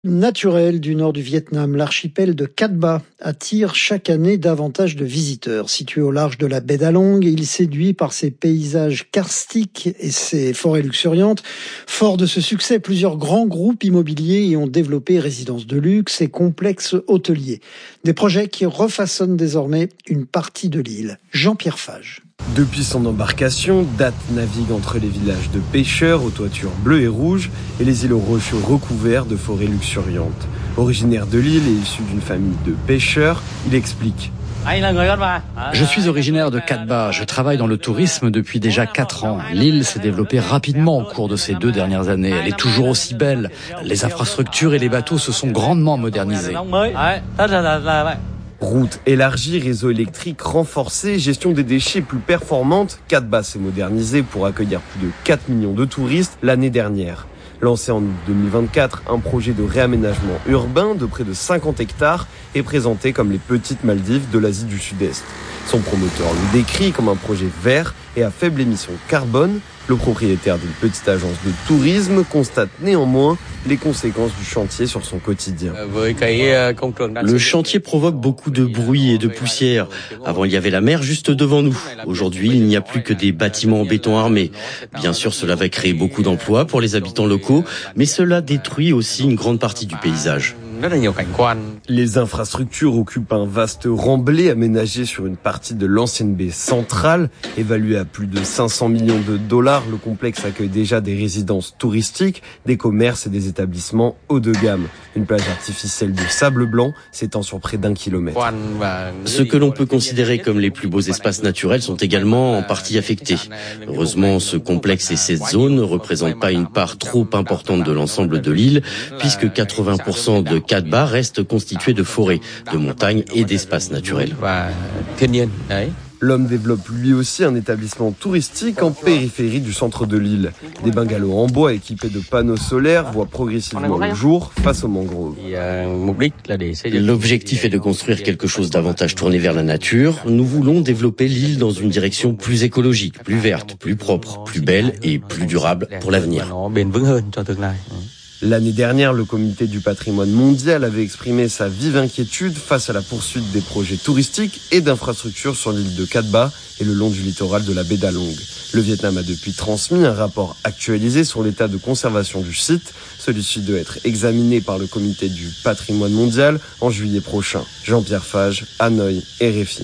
Naturel du nord du Vietnam, l'archipel de Cat Ba attire chaque année davantage de visiteurs. Situé au large de la baie d'Along, il séduit par ses paysages karstiques et ses forêts luxuriantes. Fort de ce succès, plusieurs grands groupes immobiliers y ont développé résidences de luxe et complexes hôteliers. Des projets qui refaçonnent désormais une partie de l'île. Jean-Pierre Fage. Depuis son embarcation, Dat navigue entre les villages de pêcheurs aux toitures bleues et rouges et les îlots rocheux recouverts de forêts luxuriantes. Originaire de l'île et issu d'une famille de pêcheurs, il explique. Je suis originaire de Cat Ba. Je travaille dans le tourisme depuis déjà 4 ans. L'île s'est développée rapidement au cours de ces 2 dernières années. Elle est toujours aussi belle. Les infrastructures et les bateaux se sont grandement modernisés. Routes élargies, réseau électrique renforcé, gestion des déchets plus performante, Cat Ba s'est modernisé pour accueillir plus de 4 millions de touristes l'année dernière. Lancé en août 2024, un projet de réaménagement urbain de près de 50 hectares est présenté comme les petites Maldives de l'Asie du Sud-Est. Son promoteur le décrit comme un projet vert et à faible émission carbone. Le propriétaire d'une petite agence de tourisme constate néanmoins les conséquences du chantier sur son quotidien. Le chantier provoque beaucoup de bruit et de poussière. Avant, il y avait la mer juste devant nous. Aujourd'hui, il n'y a plus que des bâtiments en béton armé. Bien sûr, cela va créer beaucoup d'emplois pour les habitants locaux, mais cela détruit aussi une grande partie du paysage. Les infrastructures occupent un vaste remblai aménagé sur une partie de l'ancienne baie centrale. Évalué à plus de 500 millions de dollars, le complexe accueille déjà des résidences touristiques, des commerces et des établissements haut de gamme. Une plage artificielle de sable blanc s'étend sur près d'1 kilomètre. Ce que l'on peut considérer comme les plus beaux espaces naturels sont également en partie affectés. Heureusement, ce complexe et cette zone ne représentent pas une part trop importante de l'ensemble de l'île, puisque 80% de Cat Ba reste constitué de forêts, de montagnes et d'espaces naturels. L'homme développe lui aussi un établissement touristique en périphérie du centre de l'île. Des bungalows en bois équipés de panneaux solaires voient progressivement le jour face aux mangroves. L'objectif est de construire quelque chose davantage tourné vers la nature. Nous voulons développer l'île dans une direction plus écologique, plus verte, plus propre, plus belle et plus durable pour l'avenir. L'année dernière, le Comité du patrimoine mondial avait exprimé sa vive inquiétude face à la poursuite des projets touristiques et d'infrastructures sur l'île de Cat Ba et le long du littoral de la baie d'Along. Le Vietnam a depuis transmis un rapport actualisé sur l'état de conservation du site. Celui-ci doit être examiné par le Comité du patrimoine mondial en juillet prochain. Jean-Pierre Fage, Hanoï, RFI.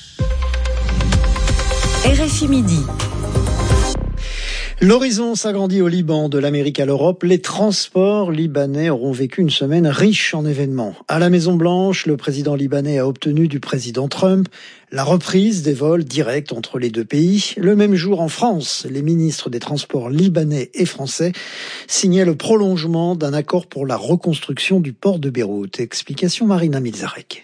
RFI Midi. L'horizon s'agrandit au Liban, de l'Amérique à l'Europe. Les transports libanais auront vécu une semaine riche en événements. À la Maison-Blanche, le président libanais a obtenu du président Trump la reprise des vols directs entre les deux pays. Le même jour, en France, les ministres des Transports libanais et français signaient le prolongement d'un accord pour la reconstruction du port de Beyrouth. Explication Marina Milzarek.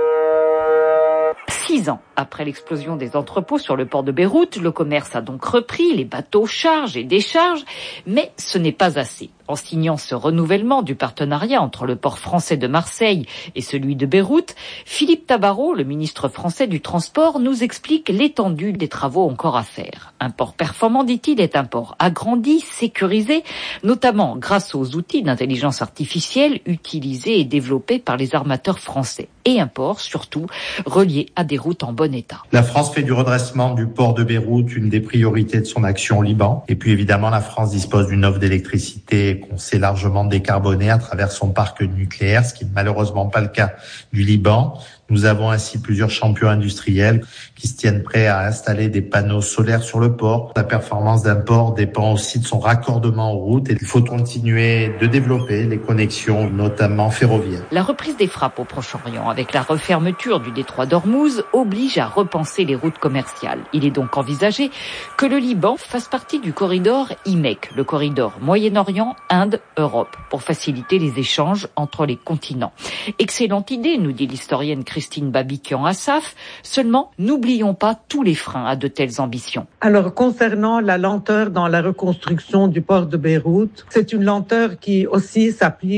6 ans après l'explosion des entrepôts sur le port de Beyrouth, le commerce a donc repris, les bateaux chargent et déchargent, mais ce n'est pas assez. En signant ce renouvellement du partenariat entre le port français de Marseille et celui de Beyrouth, Philippe Tabarot, le ministre français du Transport, nous explique l'étendue des travaux encore à faire. Un port performant, dit-il, est un port agrandi, sécurisé, notamment grâce aux outils d'intelligence artificielle utilisés et développés par les armateurs français. Et un port, surtout, relié à des routes en bon état. La France fait du redressement du port de Beyrouth une des priorités de son action au Liban. Et puis évidemment, la France dispose d'une offre d'électricité qu'on sait largement décarbonée à travers son parc nucléaire, ce qui n'est malheureusement pas le cas du Liban. Nous avons ainsi plusieurs champions industriels qui se tiennent prêts à installer des panneaux solaires sur le port. La performance d'un port dépend aussi de son raccordement aux routes et il faut continuer de développer les connexions, notamment ferroviaires. La reprise des frappes au Proche-Orient avec la refermeture du détroit d'Ormuz oblige à repenser les routes commerciales. Il est donc envisagé que le Liban fasse partie du corridor IMEC, le corridor Moyen-Orient, Inde, Europe, pour faciliter les échanges entre les continents. Excellente idée, nous dit l'historienne Christine Babikian-Assaf. Seulement, n'oublions pas tous les freins à de telles ambitions. Alors, concernant la lenteur dans la reconstruction du port de Beyrouth, c'est une lenteur qui aussi s'applique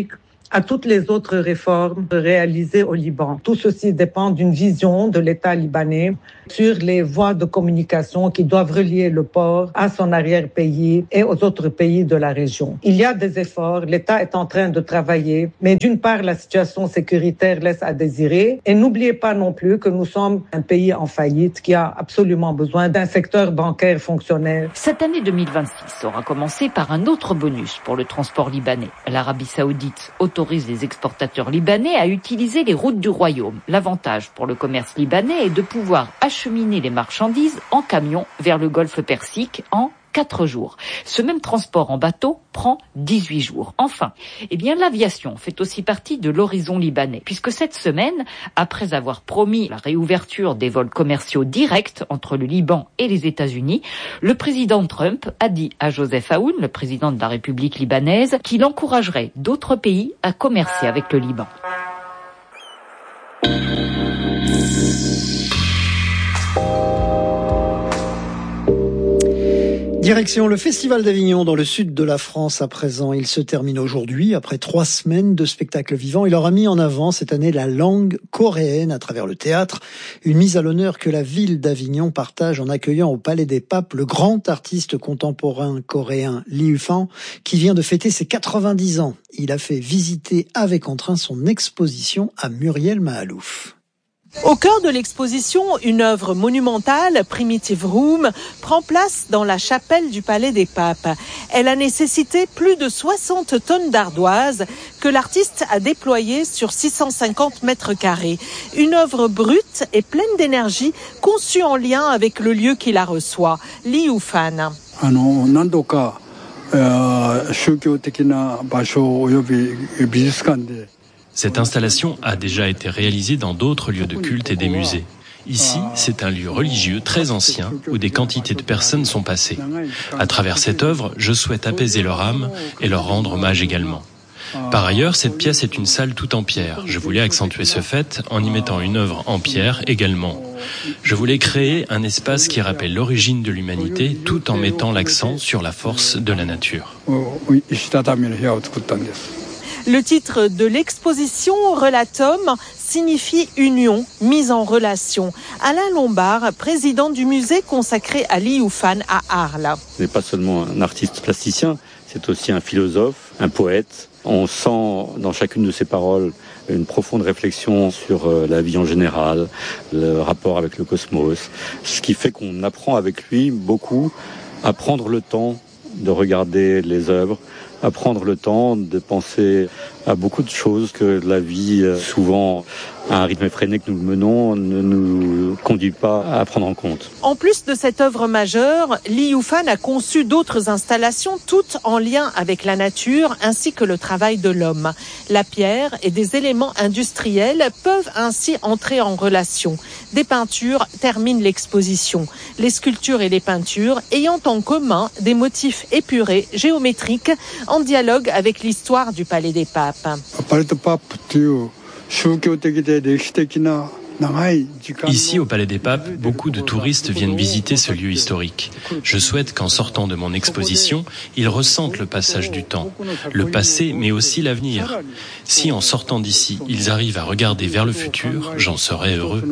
à toutes les autres réformes réalisées au Liban. Tout ceci dépend d'une vision de l'État libanais sur les voies de communication qui doivent relier le port à son arrière-pays et aux autres pays de la région. Il y a des efforts, l'État est en train de travailler, mais d'une part, la situation sécuritaire laisse à désirer. Et n'oubliez pas non plus que nous sommes un pays en faillite qui a absolument besoin d'un secteur bancaire fonctionnel. Cette année 2026 aura commencé par un autre bonus pour le transport libanais. L'Arabie Saoudite autorise les exportateurs libanais à utiliser les routes du royaume. L'avantage pour le commerce libanais est de pouvoir acheminer les marchandises en camion vers le golfe Persique en 4 jours. Ce même transport en bateau prend 18 jours. Enfin, l'aviation fait aussi partie de l'horizon libanais, puisque cette semaine, après avoir promis la réouverture des vols commerciaux directs entre le Liban et les États-Unis, le président Trump a dit à Joseph Aoun, le président de la République libanaise, qu'il encouragerait d'autres pays à commercer avec le Liban. Direction le Festival d'Avignon dans le sud de la France à présent. Il se termine aujourd'hui après 3 semaines de spectacles vivants. Il aura mis en avant cette année la langue coréenne à travers le théâtre. Une mise à l'honneur que la ville d'Avignon partage en accueillant au Palais des Papes le grand artiste contemporain coréen Lee U-fan qui vient de fêter ses 90 ans. Il a fait visiter avec entrain son exposition à Muriel Mahalouf. Au cœur de l'exposition, une œuvre monumentale, Primitive Room, prend place dans la chapelle du Palais des Papes. Elle a nécessité plus de 60 tonnes d'ardoise que l'artiste a déployées sur 650 mètres carrés. Une œuvre brute et pleine d'énergie, conçue en lien avec le lieu qui la reçoit, Lee U-fan. Cette installation a déjà été réalisée dans d'autres lieux de culte et des musées. Ici, c'est un lieu religieux très ancien où des quantités de personnes sont passées. À travers cette œuvre, je souhaite apaiser leur âme et leur rendre hommage également. Par ailleurs, cette pièce est une salle toute en pierre. Je voulais accentuer ce fait en y mettant une œuvre en pierre également. Je voulais créer un espace qui rappelle l'origine de l'humanité tout en mettant l'accent sur la force de la nature. Le titre de l'exposition, Relatum, signifie union, mise en relation. Alain Lombard, président du musée consacré à Lee U-fan à Arles. Ce n'est pas seulement un artiste plasticien, c'est aussi un philosophe, un poète. On sent dans chacune de ses paroles une profonde réflexion sur la vie en général, le rapport avec le cosmos, ce qui fait qu'on apprend avec lui beaucoup à prendre le temps de regarder les œuvres, à prendre le temps de penser à beaucoup de choses que la vie, souvent à un rythme effréné que nous menons, ne nous conduit pas à prendre en compte. En plus de cette œuvre majeure, Lee U-fan a conçu d'autres installations, toutes en lien avec la nature ainsi que le travail de l'homme. La pierre et des éléments industriels peuvent ainsi entrer en relation. Des peintures terminent l'exposition. Les sculptures et les peintures ayant en commun des motifs épurés, géométriques, en dialogue avec l'histoire du Palais des Papes. Ici, au Palais des Papes, beaucoup de touristes viennent visiter ce lieu historique. Je souhaite qu'en sortant de mon exposition, ils ressentent le passage du temps, le passé, mais aussi l'avenir. Si en sortant d'ici, ils arrivent à regarder vers le futur, j'en serai heureux.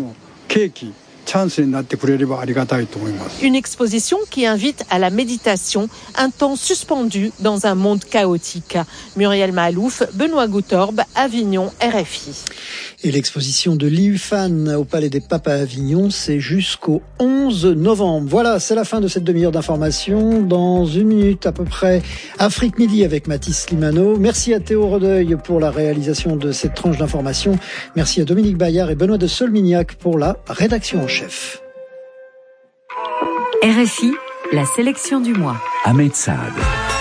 Une exposition qui invite à la méditation, un temps suspendu dans un monde chaotique. Muriel Mahalouf, Benoît Goutorbe, Avignon, RFI. Et l'exposition de Lee U-fan au Palais des Papes à Avignon, c'est jusqu'au 11 novembre. Voilà, c'est la fin de cette demi-heure d'information. Dans 1 minute à peu près, Afrique Midi avec Mathis Limano. Merci à Théo Redeuil pour la réalisation de cette tranche d'information. Merci à Dominique Bayard et Benoît de Solmignac pour la rédaction en chef. RFI, la sélection du mois. Ahmed Saad.